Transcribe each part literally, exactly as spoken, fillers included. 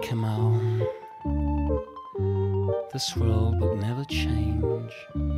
Kemal. This world will never change.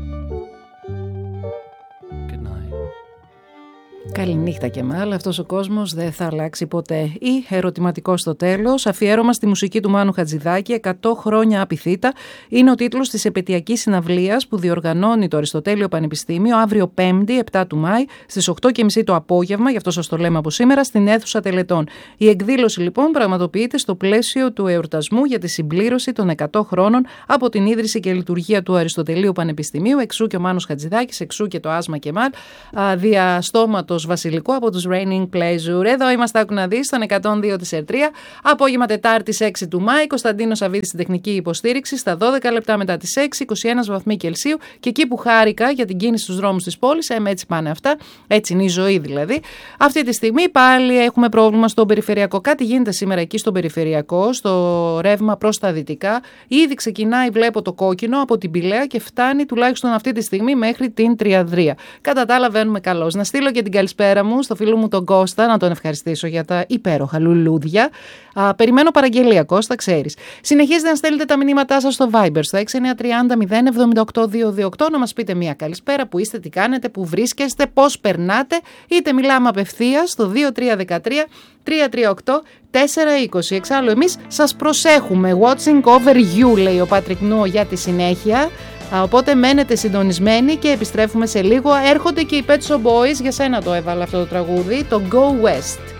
Good night. Καληνύχτα Κεμάλ, αυτός ο κόσμος δεν θα αλλάξει ποτέ. Ή ερωτηματικό στο τέλος, αφιέρωμα στη μουσική του Μάνου Χατζηδάκη, εκατό χρόνια απειθήτα, είναι ο τίτλος της επαιτειακής συναυλίας που διοργανώνει το Αριστοτέλειο Πανεπιστήμιο αύριο Πέμπτη, επτά του Μάη, στις οκτώ και μισή το απόγευμα, γι' αυτό σας το λέμε από σήμερα, στην αίθουσα Τελετών. Η εκδήλωση λοιπόν πραγματοποιείται στο πλαίσιο του εορτασμού για τη συμπλήρωση των εκατό χρόνων από την ίδρυση και λειτουργία του Αριστοτελείου Πανεπιστημίου, εξού και ο Μάνος Χατζηδάκης, εξού και το Άσμα Κεμάλ, διαστόματος Βασιλικού από τους Raining Pleasure. Εδώ είμαστε, άκου να δεις, στον εκατόν δύο της Ερτρία. Απόγευμα Τετάρτης έξι του Μάη, Κωνσταντίνος Σαββίδης στην τεχνική υποστήριξη, στα δώδεκα λεπτά μετά τις έξι, είκοσι ένα βαθμοί Κελσίου. Και εκεί που χάρηκα για την κίνηση στους δρόμους της πόλης, ε, έτσι πάνε αυτά, έτσι είναι η ζωή δηλαδή. Αυτή τη στιγμή πάλι έχουμε πρόβλημα στον περιφερειακό. Κάτι γίνεται σήμερα εκεί στον περιφερειακό, στο ρεύμα προς τα δυτικά. Ήδη ξεκινάει, βλέπω το κόκκινο από την Πηλαία και φτάνει τουλάχιστον αυτή τη στιγμή μέχρι την Τριαδρία. Κατά τα άλλα, βαίνουμε καλώς. Να στείλω και την καλησπέρα μου στο φίλο μου τον Κώστα, να τον ευχαριστήσω για τα υπέροχα λουλούδια. Α, περιμένω παραγγελία, Κώστα, ξέρεις. Συνεχίζετε να στέλνετε τα μηνύματά σας στο Viber, στο έξι εννιά τρία μηδέν μηδέν εβδομήντα οκτώ διακόσια οκτώ, να μας πείτε μια καλησπέρα, που είστε, τι κάνετε, που βρίσκεστε, πώς περνάτε, είτε μιλάμε απευθείας στο δύο τρία ένα τρία τρία τρία οκτώ τέσσερα είκοσι. Εξάλλου εμείς σας προσέχουμε. Watching over you, λέει ο Πάτρικ Νούο για τη συνέχεια. Οπότε μένετε συντονισμένοι και επιστρέφουμε σε λίγο. Έρχονται και οι Pet Shop Boys, για σένα το έβαλα αυτό το τραγούδι, το Go West.